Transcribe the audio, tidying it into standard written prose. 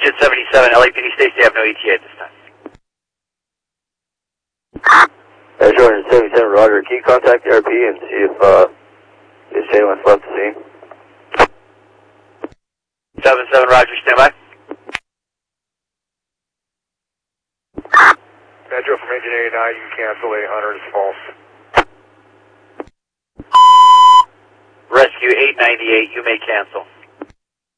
Agent 77, LAPD Stacy, have no ETA at this time. Jordan 77, Roger. Can you contact the RP and see if anyone's left the scene? 77, Roger, stand by. Metro from Engine 89, you cancel 800 is false. Rescue 898, you may cancel.